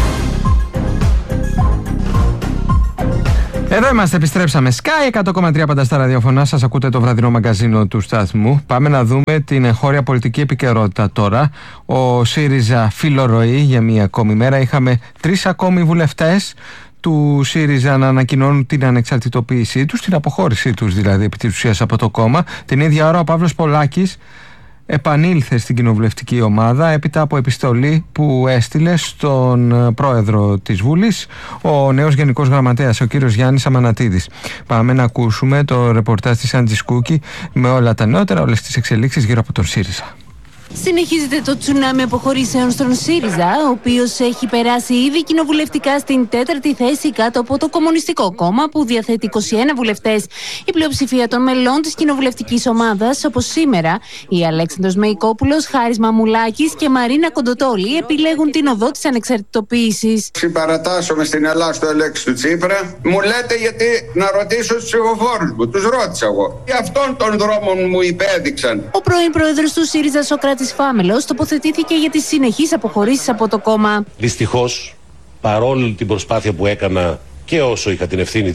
Εδώ είμαστε, επιστρέψαμε. Sky 100,3 πάντα στα ραδιοφωνά. Σας ακούτε το βραδινό μαγκαζίνο του σταθμού. Πάμε να δούμε την εγχώρια πολιτική επικαιρότητα τώρα. Ο ΣΥΡΙΖΑ φιλορροεί για μία ακόμη μέρα. Είχαμε 3 ακόμη βουλευτές του ΣΥΡΙΖΑ να ανακοινώνουν την ανεξαρτητοποίησή τους, την αποχώρησή τους δηλαδή επί της ουσίας από το κόμμα. Την ίδια ώρα ο Παύλος Πολάκης επανήλθε στην κοινοβουλευτική ομάδα έπειτα από επιστολή που έστειλε στον πρόεδρο της Βουλής, ο νέος Γενικός Γραμματέας, ο κύριος Γιάννης Αμανατίδης. Πάμε να ακούσουμε το ρεπορτάζ της Άντζης Κούκη με όλα τα νεότερα, όλες τις εξελίξεις γύρω από τον ΣΥΡΙΖΑ. Συνεχίζεται το τσουνάμι αποχωρήσεων στον ΣΥΡΙΖΑ, ο οποίος έχει περάσει ήδη κοινοβουλευτικά στην 4η θέση κάτω από το Κομμουνιστικό Κόμμα, που διαθέτει 21 βουλευτές. Η πλειοψηφία των μελών της κοινοβουλευτικής ομάδας, όπως σήμερα, οι Αλέξανδρος Μεϊκόπουλος, Χάρης Μαμουλάκης και Μαρίνα Κοντοτόλη, επιλέγουν την οδό της ανεξαρτητοποίησης. Συμπαρατάσσομαι στην Ελλάδα στο ελέξη του Τσίπρα. Μου λέτε γιατί να ρωτήσω τους ψηφοφόρους μου. Τους ρώτησα εγώ. Και αυτόν τον δρόμο μου υπέδειξαν. Ο πρώην πρόεδρος του ΣΥΡΙΖΑ, Σοκράτης Φάμελος, τοποθετήθηκε για τις συνεχείς αποχωρήσεις από το κόμμα. Δυστυχώς, παρόλο την προσπάθεια που έκανα και όσο είχα την ευθύνη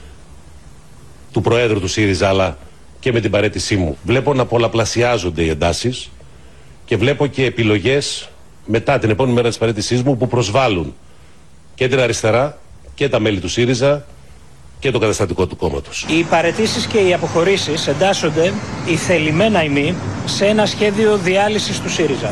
του Προέδρου του ΣΥΡΙΖΑ, αλλά και με την παραίτησή μου, βλέπω να πολλαπλασιάζονται οι εντάσεις και βλέπω και επιλογές μετά την επόμενη μέρα της παραίτησής μου που προσβάλλουν και την αριστερά και τα μέλη του ΣΥΡΙΖΑ και το καταστατικό του κόμματος. Οι παραιτήσεις και οι αποχωρήσεις εντάσσονται ηθελημένα ή μη σε ένα σχέδιο διάλυσης του ΣΥΡΙΖΑ.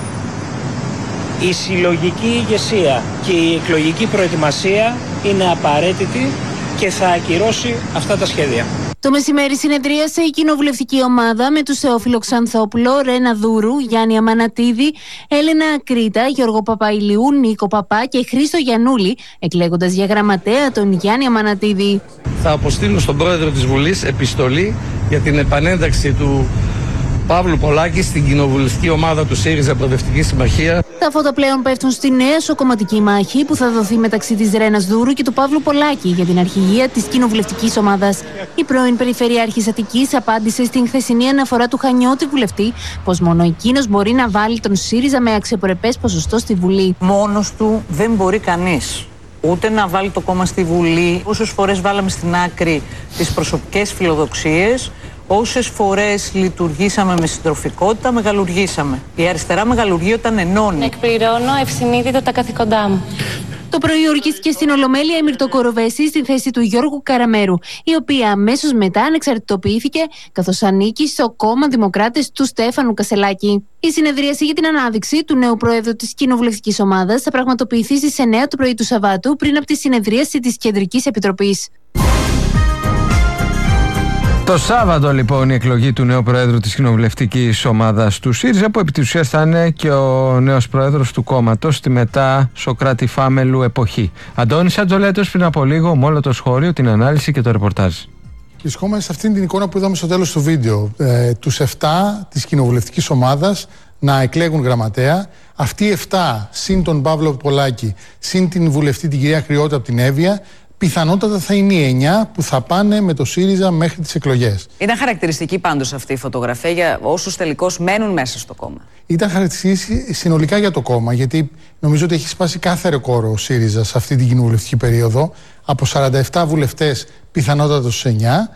Η συλλογική ηγεσία και η εκλογική προετοιμασία είναι απαραίτητη και θα ακυρώσει αυτά τα σχέδια. Το μεσημέρι συνεδρίασε η κοινοβουλευτική ομάδα με τους Θεόφιλο Ξανθόπουλο, Ρένα Δούρου, Γιάννη Αμανατίδη, Έλενα Ακρίτα, Γιώργο Παπαϊλιού, Νίκο Παπά και Χρήστο Γιαννούλη, εκλέγοντας για γραμματέα τον Γιάννη Αμανατίδη. Θα αποστείλω στον πρόεδρο της Βουλής επιστολή για την επανένταξη του Παύλου Πολάκη στην κοινοβουλευτική ομάδα του ΣΥΡΙΖΑ Προοδευτική Συμμαχία. Τα φώτα πλέον πέφτουν στη νέα σοκομματική μάχη που θα δοθεί μεταξύ της Ρένας Δούρου και του Παύλου Πολάκη για την αρχηγία της κοινοβουλευτικής ομάδας. Η πρώην Περιφερειάρχης Αττικής απάντησε στην χθεσινή αναφορά του Χανιώτη βουλευτή πως μόνο εκείνος μπορεί να βάλει τον ΣΥΡΙΖΑ με αξιοπρεπές ποσοστό στη Βουλή. Μόνος του δεν μπορεί κανείς ούτε να βάλει το κόμμα στη Βουλή. Όσες φορές βάλαμε στην άκρη τις προσωπικές φιλοδοξίες, όσες φορές λειτουργήσαμε με συντροφικότητα, μεγαλουργήσαμε. Η αριστερά μεγαλουργεί όταν ενώνει. Εκπληρώνω ευσυνείδητα τα καθήκοντά μου. Το πρωί ορκίστηκε στην Ολομέλεια η Μυρτώ Κοροβέση στη θέση του Γιώργου Καραμέρου, η οποία αμέσως μετά ανεξαρτητοποιήθηκε, καθώς ανήκει στο κόμμα Δημοκράτες του Στέφανου Κασελάκη. Η συνεδρίαση για την ανάδειξη του νέου Προέδρου της Κοινοβουλευτικής Ομάδας θα πραγματοποιηθεί στις 9 το πρωί του Σαββάτου, πριν από τη συνεδρίαση της Κεντρικής Επιτροπής. Το Σάββατο λοιπόν η εκλογή του νέου Προέδρου της Κοινοβουλευτικής Ομάδας του ΣΥΡΙΖΑ, που επί της ουσίας θα είναι και ο νέος Πρόεδρος του κόμματος στη μετά Σωκράτη Φάμελου εποχή. Αντώνης Ατζολέτος πριν από λίγο με όλο το σχόλιο, την ανάλυση και το ρεπορτάζ. Βρισκόμαστε σε αυτήν την εικόνα που είδαμε στο τέλος του βίντεο. Τους 7 της Κοινοβουλευτικής Ομάδας να εκλέγουν γραμματέα. Αυτοί οι 7 συν τον Παύλο Πολάκη, συν την βουλευτή την κυρία Χρειώτα από την Εύβοια, πιθανότατα θα είναι οι 9 που θα πάνε με το ΣΥΡΙΖΑ μέχρι τις εκλογές. Ήταν χαρακτηριστική πάντως αυτή η φωτογραφία για όσους τελικώς μένουν μέσα στο κόμμα. Ήταν χαρακτηριστική συνολικά για το κόμμα, γιατί νομίζω ότι έχει σπάσει κάθε ρεκόρ ο ΣΥΡΙΖΑ σε αυτή την κοινοβουλευτική περίοδο. Από 47 βουλευτές, πιθανότατα στους 9.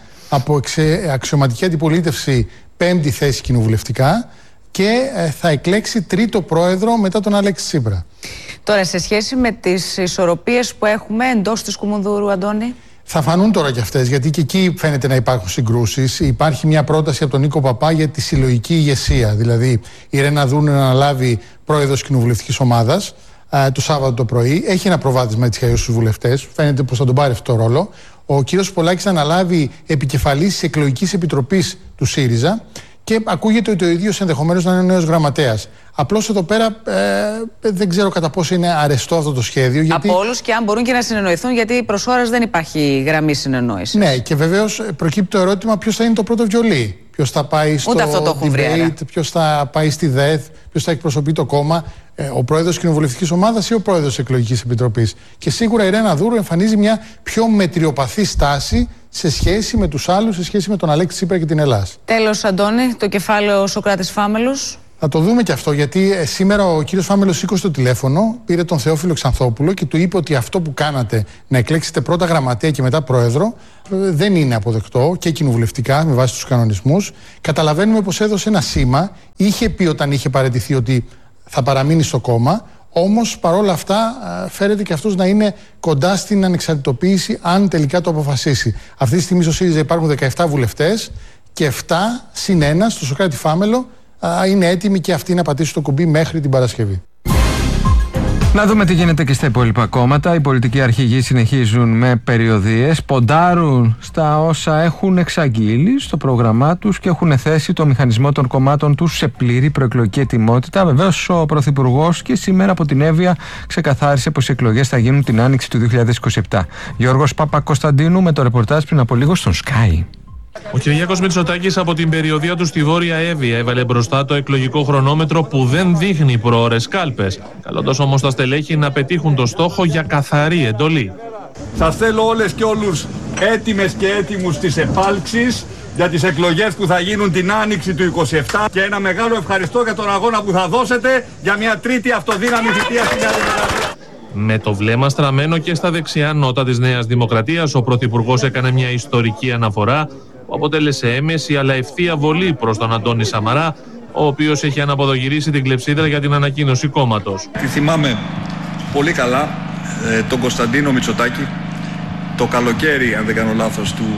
Από αξιωματική αντιπολίτευση, 5η θέση κοινοβουλευτικά. Και θα εκλέξει 3ο πρόεδρο μετά τον Αλέξη Τσίπρα. Τώρα, σε σχέση με τις ισορροπίες που έχουμε εντός της Κουμουνδούρου, Αντώνη. Θα φανούν τώρα κι αυτές, γιατί και εκεί φαίνεται να υπάρχουν συγκρούσεις. Υπάρχει μια πρόταση από τον Νίκο Παπά για τη συλλογική ηγεσία. Δηλαδή, η Ρένα Δούρου να αναλάβει πρόεδρος κοινοβουλευτικής ομάδας το Σάββατο το πρωί. Έχει ένα προβάδισμα έτσι για τους βουλευτές. Φαίνεται πως θα τον πάρει αυτό το ρόλο. Ο κύριος Πολάκης θα αναλάβει επικεφαλής της εκλογικής επιτροπής του ΣΥΡΙΖΑ. Και ακούγεται ότι ο ίδιος ενδεχομένως να είναι ο νέος γραμματέας. Απλώς εδώ πέρα δεν ξέρω κατά πόσο είναι αρεστό αυτό το σχέδιο. Γιατί... Από όλους και αν μπορούν και να συνεννοηθούν, γιατί προς ώρας δεν υπάρχει γραμμή συνεννόησης. Ναι, και βεβαίως προκύπτει το ερώτημα ποιος θα είναι το πρώτο βιολί. Ποιος θα πάει στο debate, ποιος θα πάει στη ΔΕΘ, ποιος θα εκπροσωπεί το κόμμα. Ο πρόεδρος της κοινοβουλευτικής ομάδας ή ο πρόεδρος της εκλογικής επιτροπής. Και σίγουρα η Ρένα Δούρου εμφανίζει μια πιο μετριοπαθή στάση σε σχέση με τους άλλους, σε σχέση με τον Αλέξη Τσίπρα και την Ελλάδα. Τέλος, Αντώνη, το κεφάλαιο Σωκράτης Φάμελους. Θα το δούμε και αυτό, γιατί σήμερα ο κύριος Φάμελος σήκωσε το τηλέφωνο, πήρε τον Θεόφιλο Ξανθόπουλο και του είπε ότι αυτό που κάνατε, να εκλέξετε πρώτα γραμματέα και μετά πρόεδρο, δεν είναι αποδεκτό και κοινοβουλευτικά με βάση τους κανονισμούς. Καταλαβαίνουμε πως έδωσε ένα σήμα, είχε πει όταν είχε παραιτηθεί ότι θα παραμείνει στο κόμμα. Όμως παρόλα αυτά φέρεται και αυτός να είναι κοντά στην ανεξαρτητοποίηση αν τελικά το αποφασίσει. Αυτή τη στιγμή στο ΣΥΡΙΖΑ υπάρχουν 17 βουλευτές και 7 συν 1 στο Σωκράτη Φάμελο είναι έτοιμοι και αυτοί να πατήσουν το κουμπί μέχρι την Παρασκευή. Να δούμε τι γίνεται και στα υπόλοιπα κόμματα. Οι πολιτικοί αρχηγοί συνεχίζουν με περιοδίες, ποντάρουν στα όσα έχουν εξαγγείλει στο πρόγραμμά τους και έχουν θέσει το μηχανισμό των κομμάτων τους σε πλήρη προεκλογική ετοιμότητα. Βεβαίως, ο Πρωθυπουργός και σήμερα από την Εύβοια ξεκαθάρισε πως οι εκλογές θα γίνουν την άνοιξη του 2027. Γιώργος Παπακοσταντίνου με το ρεπορτάζ πριν από λίγο στον Sky. Ο Κυριάκος Μητσοτάκης από την περιοδεία του στη Βόρεια Εύβοια έβαλε μπροστά το εκλογικό χρονόμετρο που δεν δείχνει προώρες κάλπες, καλώντας όμως τα στελέχη να πετύχουν το στόχο για καθαρή εντολή. Σας θέλω όλες και όλους έτοιμες και έτοιμους στις επάλξεις για τις εκλογές που θα γίνουν την άνοιξη του 27 και ένα μεγάλο ευχαριστώ για τον αγώνα που θα δώσετε για μια τρίτη αυτοδύναμη θητεία στην Νέα Δημοκρατία. Με το βλέμμα στραμμένο και στα δεξιά νότα της Νέας Δημοκρατίας, ο Πρωθυπουργός έκανε μια ιστορική αναφορά που αποτέλεσε έμεση αλλά ευθεία βολή προς τον Αντώνη Σαμαρά, ο οποίος έχει αναποδογυρίσει την κλεψίδρα για την ανακοίνωση κόμματος. Τη θυμάμαι πολύ καλά τον Κωνσταντίνο Μητσοτάκη το καλοκαίρι, αν δεν κάνω λάθος, του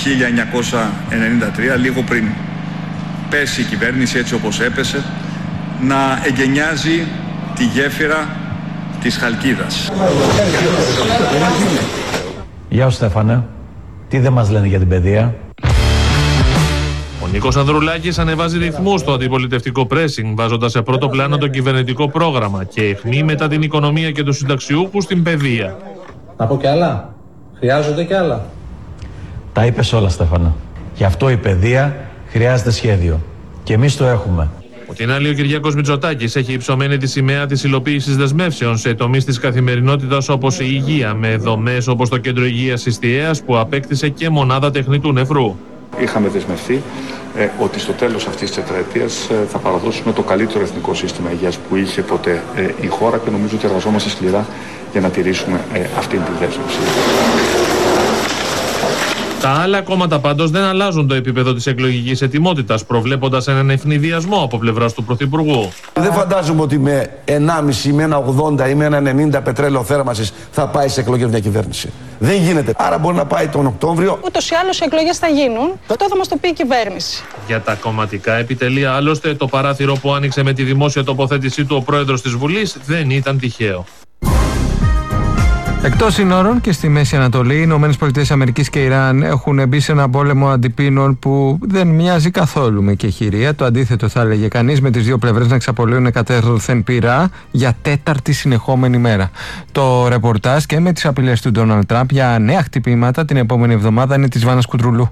1993, λίγο πριν πέσει η κυβέρνηση έτσι όπως έπεσε, να εγκαινιάζει τη γέφυρα της Χαλκίδας. Γεια σου Στέφανε, τι δεν μας λένε για την παιδεία? Ο Νίκος Ανδρουλάκης ανεβάζει ρυθμούς στο αντιπολιτευτικό πρέσινγκ, βάζοντας σε πρώτο πλάνο το κυβερνητικό πρόγραμμα και αιχμή μετά την οικονομία και τους συνταξιούχους στην παιδεία. Να πω κι άλλα? Χρειάζονται κι άλλα? Τα είπες όλα, Στέφανα. Γι' αυτό η παιδεία χρειάζεται σχέδιο. Και εμείς το έχουμε. Από την άλλη, ο Κυριάκος Μητσοτάκης έχει υψωμένη τη σημαία της υλοποίησης δεσμεύσεων σε τομείς της καθημερινότητας όπως η υγεία, με δομές όπως το Κέντρο Υγείας Ιστιαίας που απέκτησε και μονάδα τεχνητού νεφρού. Είχαμε δεσμευτεί ότι στο τέλος αυτής της τετραετίας θα παραδώσουμε το καλύτερο εθνικό σύστημα υγείας που είχε ποτέ η χώρα και νομίζω ότι εργαζόμαστε σκληρά για να τηρήσουμε αυτή τη δέσμευση. Τα άλλα κόμματα πάντως δεν αλλάζουν το επίπεδο της εκλογικής ετοιμότητας, προβλέποντας έναν ευνηδιασμό από πλευράς του Πρωθυπουργού. Δεν φαντάζομαι ότι με 1,5 με 1,80 ή με 1,90 πετρέλαιο θέρμανσης θα πάει σε εκλογές μια κυβέρνηση. Δεν γίνεται. Άρα μπορεί να πάει τον Οκτώβριο. Ούτως ή άλλως οι εκλογές θα γίνουν. Αυτό θα μας το πει η κυβέρνηση. Για τα κομματικά επιτελεία, άλλωστε, το παράθυρο που άνοιξε με τη δημόσια τοποθέτησή του ο πρόεδρος της Βουλής δεν ήταν τυχαίο. Εκτός συνόρων και στη Μέση Ανατολή, οι ΗΠΑ και Ιράν έχουν μπει σε ένα πόλεμο αντιπίνων που δεν μοιάζει καθόλου με κεχηρία. Το αντίθετο θα έλεγε κανείς, με τις δύο πλευρές να εξαπολύουν εκατέρωθεν πυρά για τέταρτη συνεχόμενη μέρα. Το ρεπορτάζ και με τις απειλές του Ντόναλντ Τραμπ για νέα χτυπήματα την επόμενη εβδομάδα είναι της Βάνας Κουντρουλού.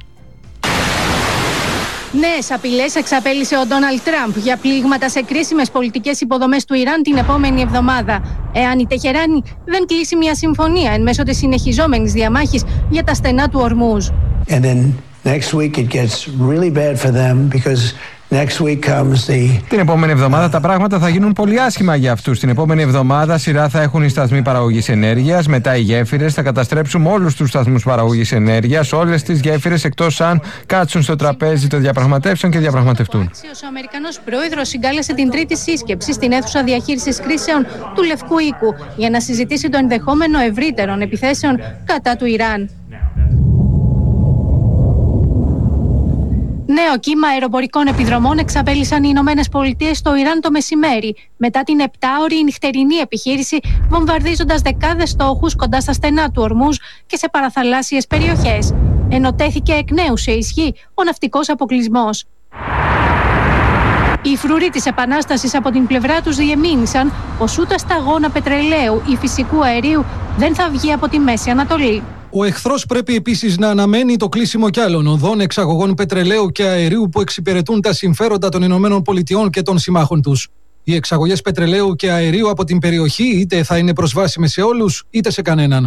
Νέες απειλές εξαπέλυσε ο Ντόναλντ Τραμπ για πλήγματα σε κρίσιμες πολιτικές υποδομές του Ιράν την επόμενη εβδομάδα, εάν η Τεχεράνη δεν κλείσει μια συμφωνία εν μέσω της συνεχιζόμενης διαμάχης για τα στενά του Ορμούζ. Την επόμενη εβδομάδα τα πράγματα θα γίνουν πολύ άσχημα για αυτούς. Την επόμενη εβδομάδα σειρά θα έχουν οι σταθμοί παραγωγής ενέργειας. Μετά οι γέφυρες θα καταστρέψουν όλους τους σταθμούς παραγωγής ενέργειας, όλες τις γέφυρες, εκτός αν κάτσουν στο τραπέζι των διαπραγματεύσεων και διαπραγματευτούν. Ο Αμερικανός πρόεδρος συγκάλεσε την τρίτη σύσκεψη στην αίθουσα διαχείρισης κρίσεων του Λευκού Οίκου για να συζητήσει το ενδεχόμενο ευρύτερων επιθέσεων κατά του Ιράν. Νέο κύμα αεροπορικών επιδρομών εξαπέλυσαν οι Ηνωμένες Πολιτείες στο Ιράν το μεσημέρι, μετά την 7ωρη νυχτερινή επιχείρηση, βομβαρδίζοντας δεκάδες στόχους κοντά στα στενά του Ορμούζ και σε παραθαλάσσιες περιοχές. Ενωτέθηκε εκ νέου σε ισχύ ο ναυτικός αποκλεισμός. Οι φρουροί της Επανάστασης από την πλευρά τους διεμήνυσαν πως ούτε σταγόνα πετρελαίου ή φυσικού αερίου δεν θα βγει από τη Μέση Ανατολή. Ο εχθρός πρέπει επίσης να αναμένει το κλείσιμο κι άλλων οδών εξαγωγών πετρελαίου και αερίου που εξυπηρετούν τα συμφέροντα των Ηνωμένων Πολιτειών και των συμμάχων τους. Οι εξαγωγές πετρελαίου και αερίου από την περιοχή είτε θα είναι προσβάσιμες σε όλους είτε σε κανέναν.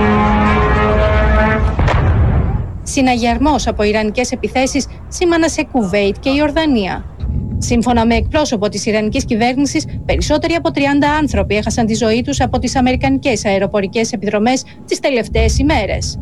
Συναγερμός από ιρανικές επιθέσεις σήμανα σε Κουβέιτ και Ιορδανία. Σύμφωνα με εκπρόσωπο της Ιρανικής κυβέρνησης, περισσότεροι από 30 άνθρωποι έχασαν τη ζωή τους από τις αμερικανικές αεροπορικές επιδρομές τις τελευταίες ημέρες.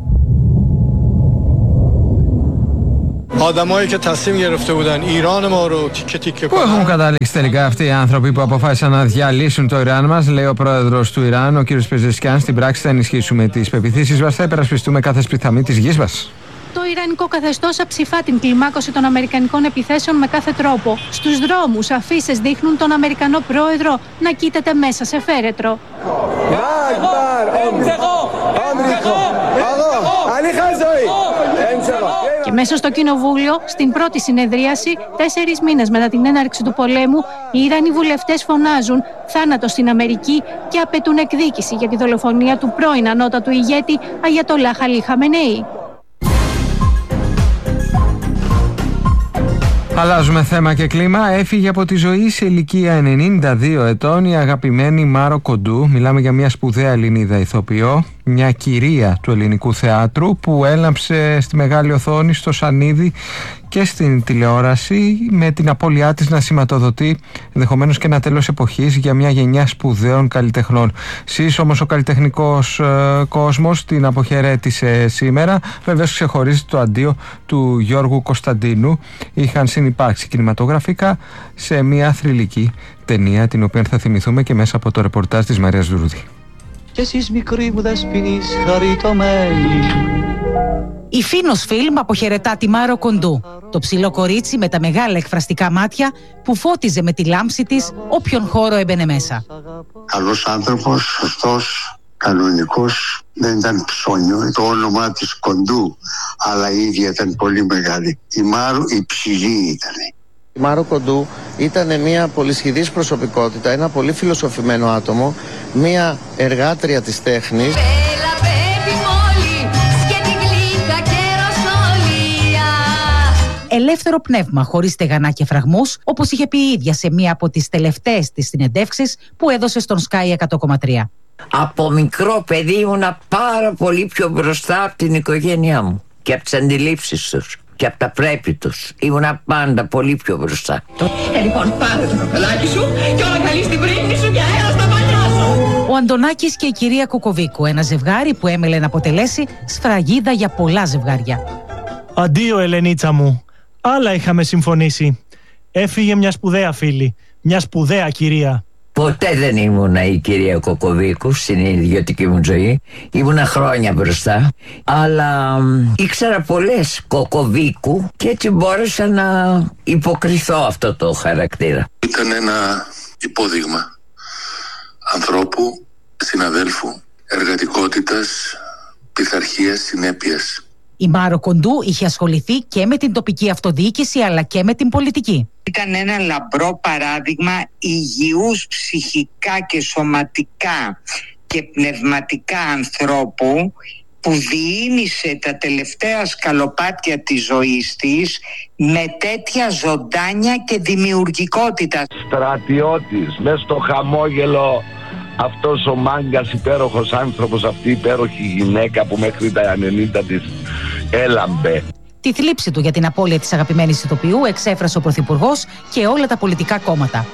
Πού έχουν καταλήξει τελικά αυτοί οι άνθρωποι που αποφάσισαν να διαλύσουν το Ιράν μας, λέει ο πρόεδρος του Ιράν, ο κ. Πεζεσκιάν. Στην πράξη θα ενισχύσουμε τις πεποιθήσεις μας, θα υπερασπιστούμε κάθε σπιθαμή της γης μας. Το ιρανικό καθεστώς αψηφά την κλιμάκωση των αμερικανικών επιθέσεων με κάθε τρόπο. Στους δρόμους αφίσες δείχνουν τον Αμερικανό πρόεδρο να κοίταται μέσα σε φέρετρο. Και μέσα στο κοινοβούλιο, στην πρώτη συνεδρίαση, 4 μήνες μετά την έναρξη του πολέμου, οι Ιρανοί βουλευτές φωνάζουν θάνατο στην Αμερική και απαιτούν εκδίκηση για τη δολοφονία του πρώην ανώτατου ηγέτη Αγιατολάχ Αλί Χαμενεή. Αλλάζουμε θέμα και κλίμα. Έφυγε από τη ζωή σε ηλικία 92 ετών η αγαπημένη Μάρο Κοντού. Μιλάμε για μια σπουδαία Ελληνίδα ηθοποιό, μια κυρία του ελληνικού θεάτρου που έλαμψε στη μεγάλη οθόνη, στο σανίδι και στην τηλεόραση, με την απώλειά της να σηματοδοτεί ενδεχομένως και ένα τέλος εποχής για μια γενιά σπουδαίων καλλιτεχνών. Σεις όμως ο καλλιτεχνικός κόσμος την αποχαιρέτησε σήμερα. Βεβαίως ξεχωρίζει το αντίο του Γιώργου Κωνσταντίνου. Είχαν συνυπάρξει κινηματογραφικά σε μια θρυλική ταινία, την οποία θα θυμηθούμε και μέσα από το ρεπορτάζ της Μαρίας Δουρούδη. Και εσείς μικροί μου δεσποινείς χαριτωμένοι. Η Φίνος Φιλμ αποχαιρετά τη Μάρο Κοντού, το ψηλό κορίτσι με τα μεγάλα εκφραστικά μάτια που φώτιζε με τη λάμψη της όποιον χώρο έμπαινε μέσα. Καλός άνθρωπος, σωστός, κανονικός, δεν ήταν ψώνιο. Το όνομα της Κοντού, αλλά η ίδια ήταν πολύ μεγάλη. Η Μάρο η ψηλή ήταν. Η Μάρο Κοντού ήταν μια πολυσχηδής προσωπικότητα, ένα πολύ φιλοσοφημένο άτομο, μια εργάτρια της τέχνης. ελεύθερο πνεύμα, χωρίς στεγανά και φραγμούς, όπως είχε πει η ίδια σε μία από τις τελευταίες της συνεντεύξεις που έδωσε στον Sky 100,3. Από μικρό παιδί ήμουνα πάρα πολύ πιο μπροστά από την οικογένειά μου και από τις αντιλήψεις τους και από τα πρέπει τους. Ήμουνα πάντα πολύ πιο μπροστά. Λοιπόν, πάρε το καπελάκι σου και όλα καλή στην πρίμνη σου και αέρα στα μαλλιά σου. Ο Αντωνάκης και η κυρία Κοκοβίκου, ένα ζευγάρι που έμελε να αποτελέσει σφραγίδα για πολλά ζευγάρια. Αντίο, Ελενίτσα μου. Άλλα είχαμε συμφωνήσει. Έφυγε μια σπουδαία φίλη, μια σπουδαία κυρία. Ποτέ δεν ήμουνα η κυρία Κοκοβίκου στην ιδιωτική μου ζωή. Ήμουνα χρόνια μπροστά. Αλλά ήξερα πολλές Κοκοβίκου και έτσι μπόρεσα να υποκριθώ αυτό το χαρακτήρα. Ήταν ένα υπόδειγμα ανθρώπου, συναδέλφου, εργατικότητας, πειθαρχίας, συνέπειας. Η Μάρο Κοντού είχε ασχοληθεί και με την τοπική αυτοδιοίκηση αλλά και με την πολιτική. Ήταν ένα λαμπρό παράδειγμα υγιούς ψυχικά και σωματικά και πνευματικά ανθρώπου που διήνυσε τα τελευταία σκαλοπάτια της ζωής της με τέτοια ζωντάνια και δημιουργικότητα. Στρατιώτης, μες στο χαμόγελο, αυτός ο μάγκας υπέροχος άνθρωπος, αυτή η υπέροχη γυναίκα που μέχρι τα 90 της έλαμπε. Τη θλίψη του για την απώλεια της αγαπημένης ηθοποιού εξέφρασε ο Πρωθυπουργός και όλα τα πολιτικά κόμματα.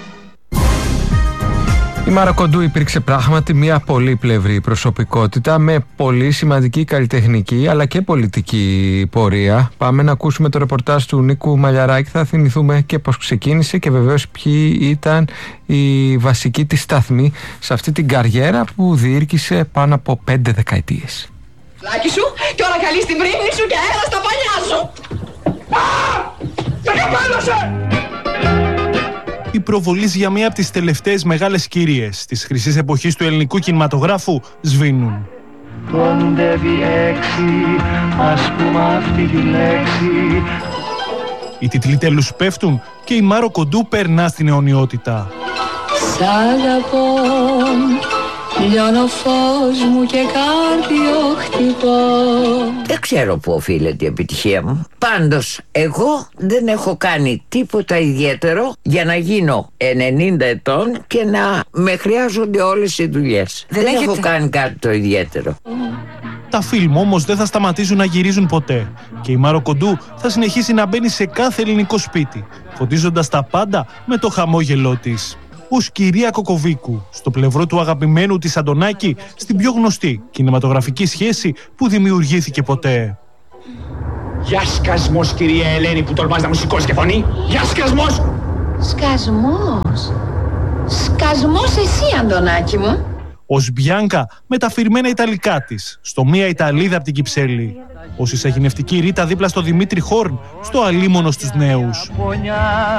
Η Μάρο Κοντού υπήρξε πράγματι μια πολύπλευρη προσωπικότητα με πολύ σημαντική καλλιτεχνική αλλά και πολιτική πορεία. Πάμε να ακούσουμε το ρεπορτάζ του Νίκου Μαλιαράκη, θα θυμηθούμε και πώς ξεκίνησε και βεβαίως ποιοι ήταν οι βασικοί της σταθμοί σε αυτή την καριέρα που διήρκησε πάνω από 5 δεκαετίες. Λάκι σου και όλα καλή στην πρίμνη σου και αέρα στα παλιά σου. Οι προβολείς για μία από τις τελευταίες μεγάλες κυρίες της χρυσής εποχής του ελληνικού κινηματογράφου σβήνουν. Κοντεύει έξι, ας πούμε αυτή τη λέξη. Οι τίτλοι τέλους πέφτουν και η Μάρο Κοντού περνά στην αιωνιότητα. Σ' αγαπώ, λιώνω φως μου και κάρδιο χτυπώ. Δεν ξέρω πού οφείλεται η επιτυχία μου. Πάντως, εγώ δεν έχω κάνει τίποτα ιδιαίτερο για να γίνω 90 ετών και να με χρειάζονται όλες οι δουλειές. Δεν έχω κάνει κάτι το ιδιαίτερο. Τα φιλμ όμως δεν θα σταματήσουν να γυρίζουν ποτέ και η Μάρο Κοντού θα συνεχίσει να μπαίνει σε κάθε ελληνικό σπίτι, φωτίζοντας τα πάντα με το χαμόγελό της. Ως κυρία Κοκοβίκου, στο πλευρό του αγαπημένου της Αντωνάκη, στην πιο γνωστή κινηματογραφική σχέση που δημιουργήθηκε ποτέ. Γεια σκασμός, κυρία Ελένη, που τολμάς να μου σηκώσει και φωνή. Γεια σκασμός. Σκασμός. Σκασμός εσύ, Αντωνάκη μου. Ως Μπιάνκα με τα φυρμένα Ιταλικά της, στο μία Ιταλίδα από την Κυψέλη. Ως η σαγηνευτική Ρίτα δίπλα στο Δημήτρη Χόρν, στο Αλίμονο στους νέους.